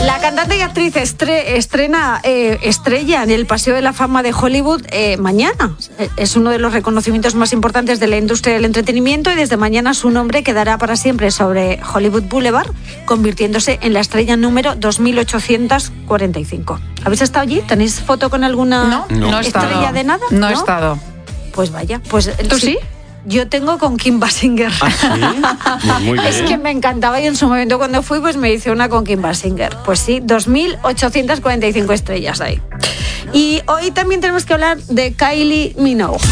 La cantante y actriz estrella en el Paseo de la Fama de Hollywood mañana. Es uno de los reconocimientos más importantes de la industria del entretenimiento y desde mañana su nombre quedará para siempre sobre Hollywood Boulevard, convirtiéndose en la estrella número 2845. ¿Habéis estado allí? ¿Tenéis foto con alguna estrella de nada? No he estado. Pues vaya. Pues, ¿Tú sí? Yo tengo con Kim Basinger. ¿Ah, sí? Muy bien. Es que me encantaba y en su momento cuando fui pues me hice una con Kim Basinger. Pues sí, 2845 estrellas ahí. Y hoy también tenemos que hablar de Kylie Minogue.